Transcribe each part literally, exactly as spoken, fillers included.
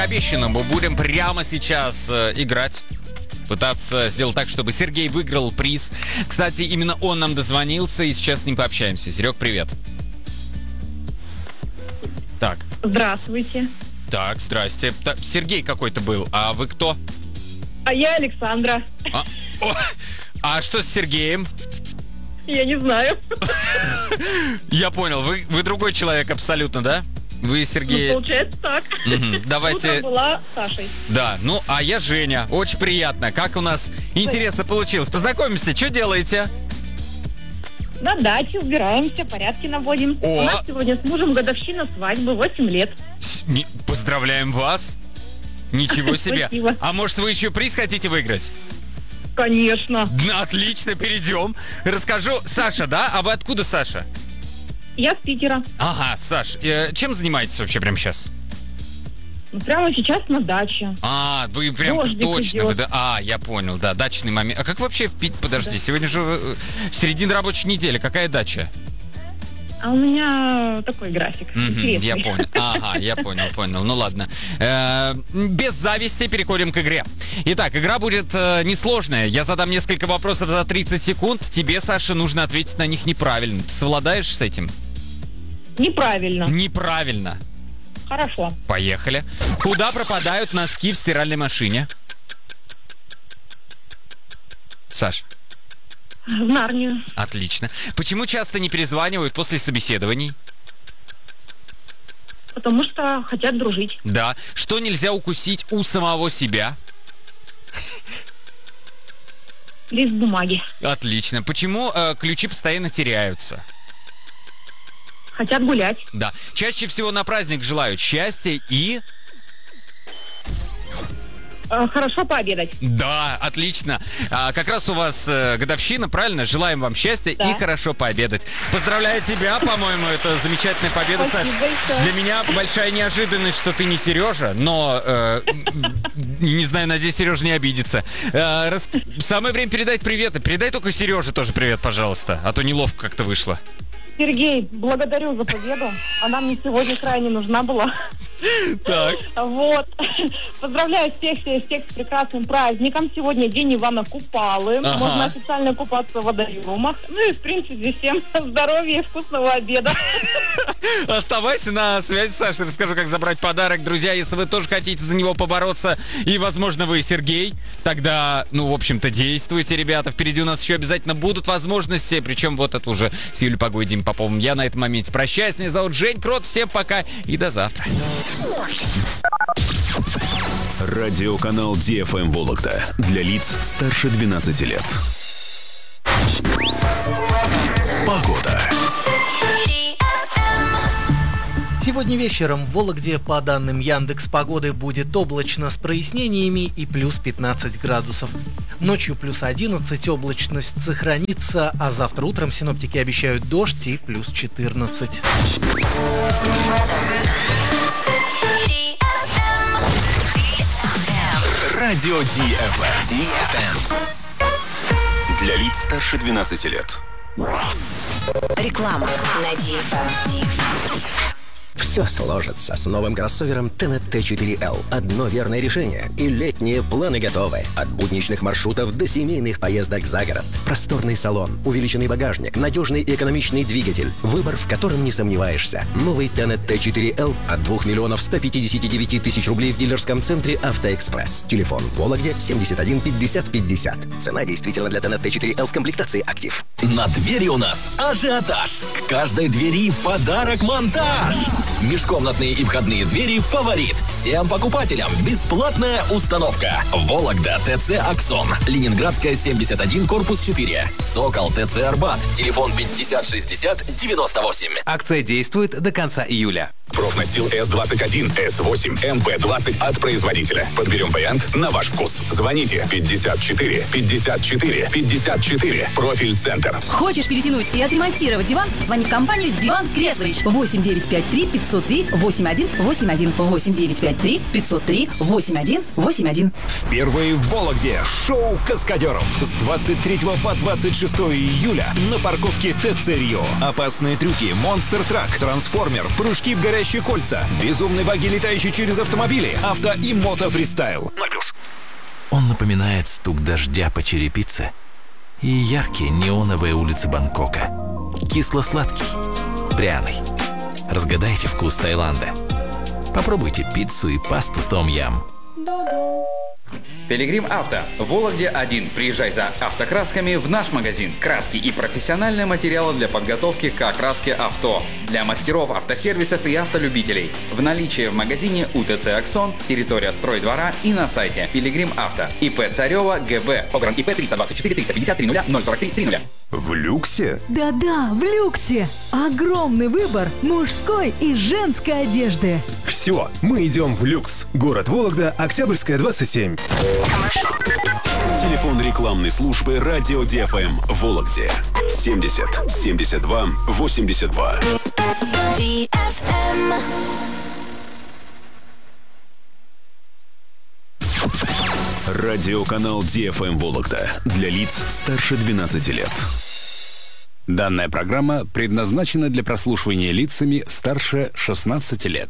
Обещано, мы будем прямо сейчас э, играть. Пытаться сделать так, чтобы Сергей выиграл приз. Кстати, именно он нам дозвонился, и сейчас с ним пообщаемся. Серег, привет. Так. Здравствуйте. Так, здрасте. Так, Сергей какой-то был, а вы кто? А я Александра. А, о, а что с Сергеем? Я не знаю. Я понял, вы, вы другой человек абсолютно, да? Вы, Сергей... Ну, получается так. Угу, давайте... Утром была Сашей. Да, ну, а я Женя. Очень приятно. Как у нас интересно получилось. Познакомимся, что делаете? На даче убираемся, порядки наводим. О! У нас сегодня с мужем годовщина свадьбы, восемь лет. С- не- Поздравляем вас. Ничего себе. Спасибо. А может, вы еще приз хотите выиграть? Конечно. Ну, отлично, перейдем. Расскажу. Саша, да? А вы откуда, Саша? Я с Питера. Ага, Саш, э, чем занимаетесь вообще прямо сейчас? Ну, прямо сейчас на даче. А, вы прям Дождик точно. идет. Вы, да, а, я понял, да, дачный момент. А как вообще в Питере? Подожди, Да. сегодня же э, середина рабочей недели. Какая дача? А у меня такой график. Мгм, интересный. я понял. Ага, я понял, понял. Ну ладно. Э, без зависти переходим к игре. Итак, игра будет э, несложная. Я задам несколько вопросов за тридцать секунд. Тебе, Саша, нужно ответить на них неправильно. Ты совладаешь с этим? Неправильно. Неправильно. Хорошо. Поехали. Куда пропадают носки в стиральной машине? Саш, В Нарнию. отлично. Почему часто не перезванивают после собеседований? Потому что хотят дружить. Да. Что нельзя укусить у самого себя? Лист бумаги. Отлично. Почему э, ключи постоянно теряются? Хотят гулять. Да. Чаще всего на праздник желают счастья и... Э, Хорошо пообедать. Да, отлично. А, как раз у вас э, годовщина, правильно? Желаем вам счастья Да. и хорошо пообедать. Поздравляю тебя, по-моему, это замечательная победа, Саш. Спасибо большое. Для меня большая неожиданность, что ты не Сережа, но э, не знаю, надеюсь, Сережа не обидится. Э, рас- Самое время передать приветы. Передай только Сереже тоже привет, пожалуйста, а то неловко как-то вышло. Сергей, благодарю за победу. Она мне сегодня крайне нужна была. Так. Вот. Поздравляю всех, всех, всех с прекрасным праздником. Сегодня день Ивана Купалы. Ага. Можно официально купаться в водоемах. Ну и, в принципе, всем здоровья и вкусного обеда. Оставайся на связи, Саша. Расскажу, как забрать подарок. Друзья, если вы тоже хотите за него побороться, и, возможно, вы Сергей, тогда, ну, в общем-то, действуйте, ребята. Впереди у нас еще обязательно будут возможности. Причем вот это уже с Юлей Погой и Димой Поповым. Я на этом моменте прощаюсь. Меня зовут Жень Крот. Всем пока и до завтра. Радиоканал Ди Эф Эм Вологда для лиц старше двенадцати лет. Погода. Сегодня вечером в Вологде, по данным Яндекс.Погоды, будет облачно с прояснениями и плюс пятнадцать градусов. Ночью плюс одиннадцать, облачность сохранится, а завтра утром синоптики обещают дождь и плюс четырнадцать. Радио Ди Эф Эм. Для лиц старше двенадцати лет. Реклама на Ди Эф Эм. Все сложится с новым кроссовером Т Н Т четыре Л. Одно верное решение, и летние планы готовы. От будничных маршрутов до семейных поездок за город. Просторный салон, увеличенный багажник, надежный и экономичный двигатель. Выбор, в котором не сомневаешься. Новый Т Н Т четыре Л от двух миллионов ста пятидесяти девяти тысяч рублей в дилерском центре «Автоэкспресс». Телефон в Вологде семьдесят один пятьдесят пятьдесят. Цена действительно для Т Н Т четыре Л в комплектации «Актив». На двери у нас ажиотаж. К каждой двери в подарок монтаж. Межкомнатные и входные двери «Фаворит». Всем покупателям бесплатная установка. Вологда ТЦ «Аксон». Ленинградская, семьдесят один, корпус четыре. Сокол ТЦ «Арбат». Телефон пятьдесят шестьдесят девяносто восемь. Акция действует до конца июля. Профнастил С двадцать один, С восемь, М П двадцать от производителя. Подберем вариант на ваш вкус. Звоните пятьдесят четыре пятьдесят четыре пятьдесят четыре. Профиль центр. Хочешь перетянуть и отремонтировать диван? Звони в компанию «Диван Креслович». восемь девять пять три пятьсот три восемь один восемь один. восемь девять пять три пятьсот три восемь один восемь один. Впервые в Вологде шоу каскадеров с двадцать третьего по двадцать шестое июля на парковке Т Ц Рио. Опасные трюки, монстр-трак, трансформер, прыжки в горячую летающие кольца, безумные баги, летающие через автомобили, авто и мотофристайл. ноль плюс. Он напоминает стук дождя по черепице и яркие неоновые улицы Бангкока. Кисло-сладкий, пряный. Разгадайте вкус Таиланда. Попробуйте пиццу и пасту том-ям. Пилигрим Авто. В Вологде один. Приезжай за автокрасками в наш магазин. Краски и профессиональные материалы для подготовки к окраске авто. Для мастеров автосервисов и автолюбителей. В наличии в магазине УТЦ «Аксон», территория стройдвора и на сайте Пилигрим Авто. ИП Царева ГБ. Погран ИП триста двадцать четыре триста пятьдесят три ноль ноль сорок три три ноль. В люксе? Да-да, в люксе. Огромный выбор мужской и женской одежды. Все, мы идем в люкс. Город Вологда, Октябрьская, двадцать семь. Телефон рекламной службы радио ди эф эм в Вологде. семьдесят семьдесят два восемьдесят два. ди эф эм. Радиоканал ди эф эм Вологда для лиц старше двенадцати лет. Данная программа предназначена для прослушивания лицами старше шестнадцати лет.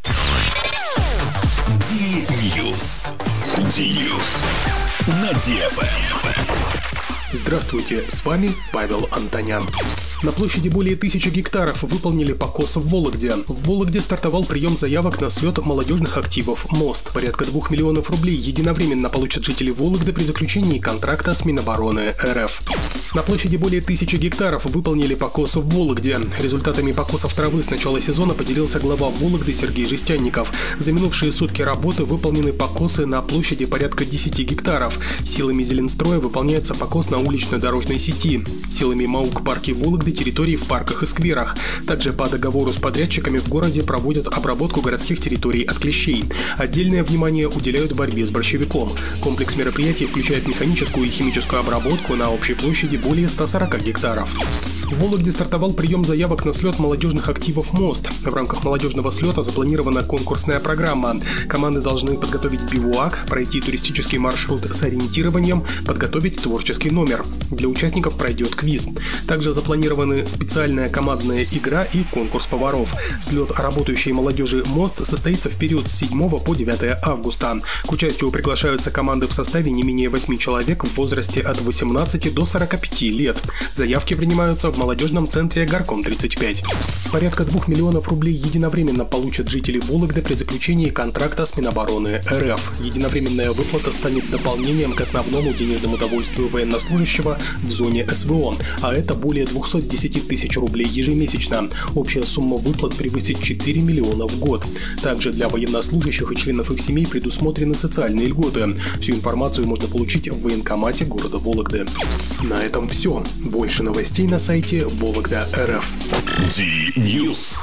Ди-Ньюс. Ди-Ньюс. На ди эф эм. Здравствуйте, с вами Павел Антонян. На площади более тысячи гектаров выполнили покос в Вологде. В Вологде стартовал прием заявок на слет молодежных активов «Мост». Порядка двух миллионов рублей единовременно получат жители Вологды при заключении контракта с Минобороны эр эф. На площади более тысячи гектаров выполнили покос в Вологде. Результатами покосов травы с начала сезона поделился глава Вологды Сергей Жестянников. За минувшие сутки работы выполнены покосы на площади порядка десяти гектаров. Силами Зеленстроя выполняется покос на уличной дорожной сети. Силами МАУК парки Вологды территории в парках и скверах. Также по договору с подрядчиками в городе проводят обработку городских территорий от клещей. Отдельное внимание уделяют борьбе с борщевиком. Комплекс мероприятий включает механическую и химическую обработку на общей площади более ста сорока гектаров. В Вологде стартовал прием заявок на слет молодежных активов «Мост». В рамках молодежного слета запланирована конкурсная программа. Команды должны подготовить бивуак, пройти туристический маршрут с ориентированием, подготовить творческий номер. Для участников пройдет квиз. Также запланированы специальная командная игра и конкурс поваров. Слет работающей молодежи «Мост» состоится в период с седьмого по девятое августа. К участию приглашаются команды в составе не менее восьми человек в возрасте от восемнадцати до сорока пяти лет. Заявки принимаются в молодежном центре Горком тридцать пять. Порядка двух миллионов рублей единовременно получат жители Вологды при заключении контракта с Минобороны эр эф. Единовременная выплата станет дополнением к основному денежному довольствию военнослужащего в зоне эс вэ о, а это более двухсот десяти тысяч рублей ежемесячно. Общая сумма выплат превысит четыре миллиона в год. Также для военнослужащих и членов их семей предусмотрены социальные льготы. Всю информацию можно получить в военкомате города Вологды. На этом все. Больше новостей на сайте Вологда точка эр эф. Ди-Ньюс.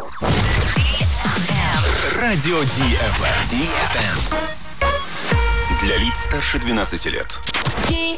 Радио ди эф эм. Для лиц старше двенадцати лет. ди